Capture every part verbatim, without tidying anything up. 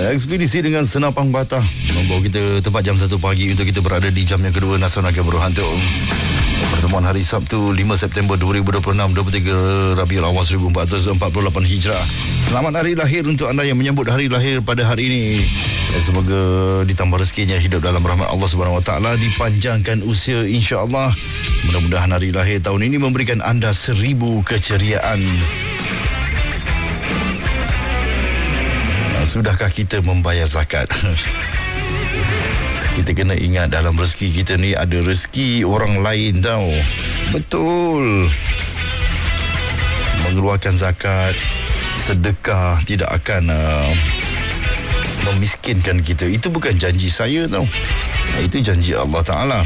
Ekspedisi dengan senapang Batah membawa kita tepat jam satu pagi untuk kita berada di jam yang kedua Nasional Kabur Hantu. Pertemuan hari Sabtu lima September dua ribu dua puluh enam, dua puluh tiga Rabiul Awal seribu empat ratus empat puluh lapan Hijrah. Selamat hari lahir untuk anda yang menyambut hari lahir pada hari ini. Ya, semoga ditambah rezekinya, hidup dalam rahmat Allah Subhanahu Wa Taala, dipanjangkan usia insya-Allah. Mudah-mudahan hari lahir tahun ini memberikan anda seribu keceriaan. Sudahkah kita membayar zakat? Kita kena ingat dalam rezeki kita ni ada rezeki orang lain tau. Betul. Mengeluarkan zakat, sedekah tidak akan uh, memiskinkan kita. Itu bukan janji saya tau. Itu janji Allah Ta'ala.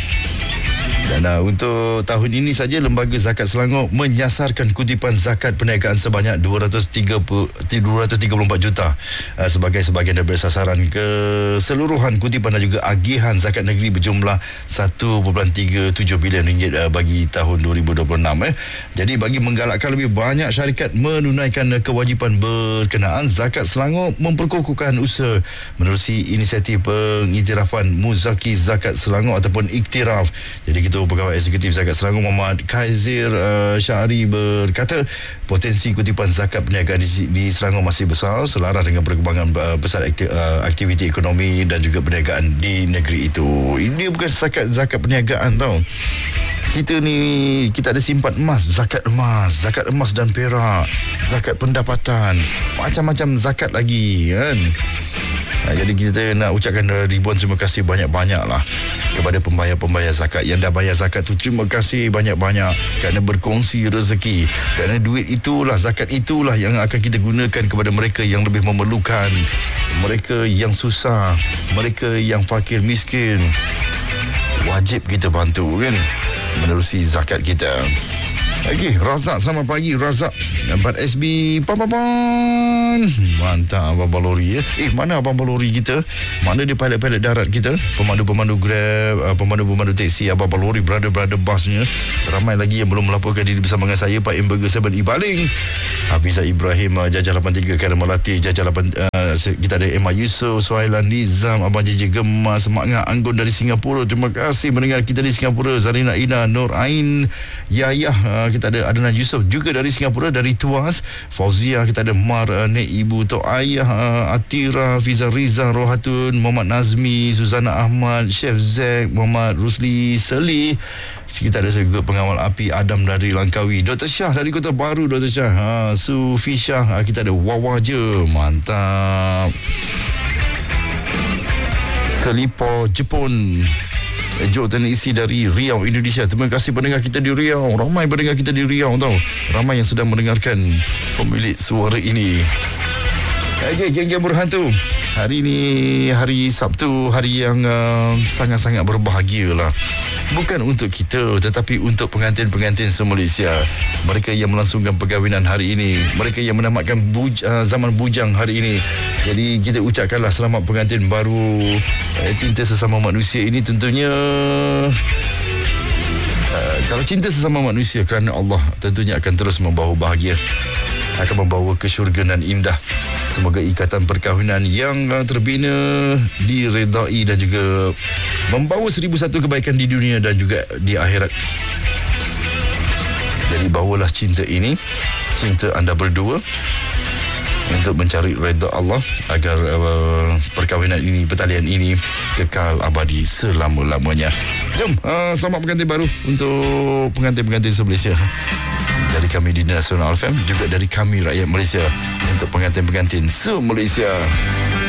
Dan uh, untuk tahun ini saja Lembaga Zakat Selangor menyasarkan kutipan zakat perniagaan sebanyak dua ratus tiga puluh, dua ratus tiga puluh empat juta uh, sebagai sebahagian daripada sasaran keseluruhan kutipan dan juga agihan zakat negeri berjumlah satu perpuluhan tiga tujuh bilion ringgit uh, bagi tahun dua ribu dua puluh enam. Eh. Jadi bagi menggalakkan lebih banyak syarikat menunaikan uh, kewajipan berkenaan, Zakat Selangor memperkukuhkan usaha menerusi inisiatif pengiktirafan Muzaki Zakat Selangor ataupun iktiraf. Jadi kita Pegawai Eksekutif Zakat Selangor Muhammad Khaizir uh, Syahri berkata potensi kutipan zakat perniagaan di, di Selangor masih besar selaras dengan perkembangan uh, besar akti, uh, aktiviti ekonomi dan juga perniagaan di negeri itu. Ini bukan zakat zakat perniagaan tau. Kita ni kita ada simpan emas, zakat emas, zakat emas dan perak, zakat pendapatan, macam-macam zakat lagi kan. Nah, jadi kita nak ucapkan ribuan terima kasih banyak-banyak lah kepada pembayar-pembayar zakat yang dah bayar zakat tu. Terima kasih banyak-banyak kerana berkongsi rezeki, kerana duit itulah, zakat itulah yang akan kita gunakan kepada mereka yang lebih memerlukan, mereka yang susah, mereka yang fakir miskin. Wajib kita bantu kan menerusi zakat kita. Okey, Razak, selamat pagi Razak. empat S B Pampapan. Mantap Abang Balori ya. Eh, mana Abang Balori kita? Mana dia pilot-pilot darat kita? Pemandu-pemandu Grab, uh, pemandu-pemandu teksi Abang Balori, brother-brother busnya. Ramai lagi yang belum melaporkan diri bersama dengan saya, Pak Emburger Saban Ibaling, Hafizah Ibrahim, uh, Jajah lapan tiga Karen Melati, Jajah lapan, uh, kita ada Emma Yusof, Suhailan Nizam, Abang J J Gemas, Semangat Anggun dari Singapura. Terima kasih mendengar kita di Singapura. Zarina Ina, Nur Ain, Yayah, uh, kita ada Adnan Yusof juga dari Singapura, dari Tuas. Fauzia, kita ada Mar, uh, Nek Ibu, Tok Ayah, uh, Atira, Fiza Riza, Rohatun, Muhammad Nazmi, Suzana Ahmad, Chef Zek, Muhammad Rusli Seli. Kita ada juga pengawal api Adam dari Langkawi, Doktor Syah dari Kota Baru, Doktor Syah, ha, Sufi Syah, ha, kita ada Wawa je, mantap. Selipor Jepun, Jok dan isi dari Riau, Indonesia. Terima kasih pendengar kita di Riau. Ramai pendengar kita di Riau tau. Ramai yang sedang mendengarkan pemilik suara ini. Okey, geng-geng berhantu. Hari ini hari Sabtu, hari yang uh, sangat-sangat berbahagia lah. Bukan untuk kita, tetapi untuk pengantin-pengantin se-Malaysia. Mereka yang melangsungkan perkahwinan hari ini, mereka yang menamatkan buj- uh, zaman bujang hari ini. Jadi kita ucapkanlah selamat pengantin baru. uh, Cinta sesama manusia ini tentunya uh, kalau cinta sesama manusia kerana Allah, tentunya akan terus membawa bahagia, akan membawa ke syurga nan indah. Semoga ikatan perkahwinan yang terbina diredai dan juga membawa seribu satu kebaikan di dunia dan juga di akhirat. Jadi bawalah cinta ini, cinta anda berdua, untuk mencari redha Allah agar uh, perkahwinan ini, pertalian ini kekal abadi selama-lamanya. Jom, uh, selamat pengantin baru untuk pengantin-pengantin se-Malaysia. Dari kami di Nasional F M, juga dari kami rakyat Malaysia, untuk pengantin-pengantin se-Malaysia.